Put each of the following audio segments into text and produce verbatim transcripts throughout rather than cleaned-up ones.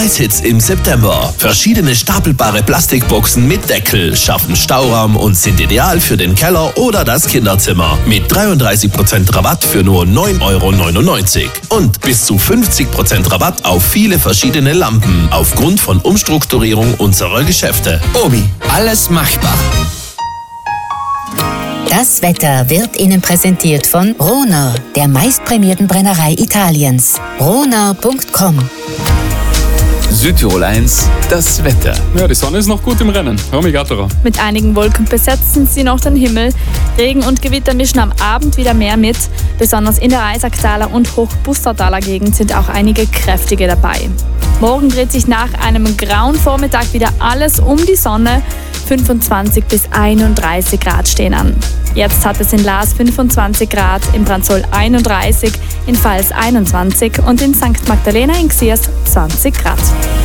Preishits im September. Verschiedene stapelbare Plastikboxen mit Deckel schaffen Stauraum und sind ideal für den Keller oder das Kinderzimmer. Mit dreiunddreißig Prozent Rabatt für nur neun Euro neunundneunzig. Und bis zu fünfzig Prozent Rabatt auf viele verschiedene Lampen aufgrund von Umstrukturierung unserer Geschäfte. Obi, alles machbar. Das Wetter wird Ihnen präsentiert von Rohner, der meistprämierten Brennerei Italiens. rohner punkt com. Südtirol eins, das Wetter. Ja, die Sonne ist noch gut im Rennen. Romy Gatterer. Mit einigen Wolken besetzen sie noch den Himmel. Regen und Gewitter mischen am Abend wieder mehr mit. Besonders in der Eisacktaler und Hochbustertaler Gegend sind auch einige kräftige dabei. Morgen dreht sich nach einem grauen Vormittag wieder alles um die Sonne. fünfundzwanzig bis einunddreißig Grad stehen an. Jetzt hat es in Laas fünfundzwanzig Grad, in Brandsol einunddreißig, in Pfalz einundzwanzig und in Sankt Magdalena in Xiers zwanzig Grad.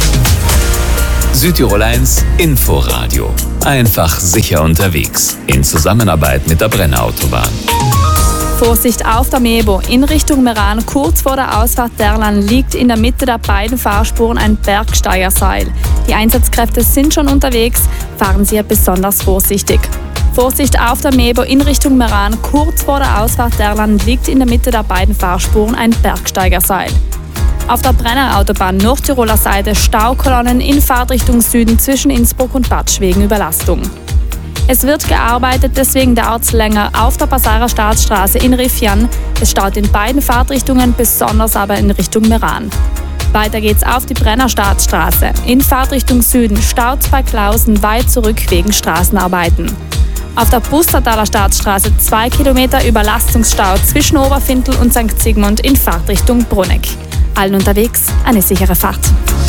Südtirol eins Inforadio. Einfach sicher unterwegs. In Zusammenarbeit mit der Brenner Autobahn. Vorsicht auf der Mebo. In Richtung Meran, kurz vor der Ausfahrt Derlan, liegt in der Mitte der beiden Fahrspuren ein Bergsteigerseil. Die Einsatzkräfte sind schon unterwegs, fahren Sie besonders vorsichtig. Vorsicht auf der Mebo in Richtung Meran, kurz vor der Ausfahrt Derlan, liegt in der Mitte der beiden Fahrspuren ein Bergsteigerseil. Auf der Brenner Autobahn Nordtiroler Seite Staukolonnen in Fahrtrichtung Süden zwischen Innsbruck und Batsch wegen Überlastung. Es wird gearbeitet, deswegen dauert es länger auf der Passarer Staatsstraße in Riffian. Es staut in beiden Fahrtrichtungen, besonders aber in Richtung Meran. Weiter geht's auf die Brenner Staatsstraße. In Fahrtrichtung Süden staut es bei Klausen weit zurück wegen Straßenarbeiten. Auf der Bustertaler Staatsstraße zwei Kilometer Überlastungsstau zwischen Oberfintel und Sankt Sigmund in Fahrtrichtung Bruneck. Allen unterwegs eine sichere Fahrt.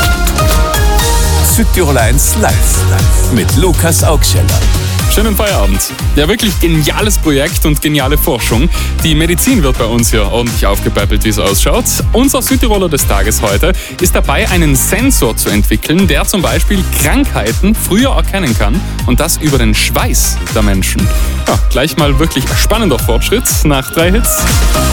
Südtirol eins live mit Lukas Augscheller. Schönen Feierabend. Ja, wirklich geniales Projekt und geniale Forschung. Die Medizin wird bei uns hier ordentlich aufgepäppelt, wie es ausschaut. Unser Südtiroler des Tages heute ist dabei, einen Sensor zu entwickeln, der zum Beispiel Krankheiten früher erkennen kann und das über den Schweiß der Menschen. Ja, gleich mal wirklich spannender Fortschritt nach drei Hits.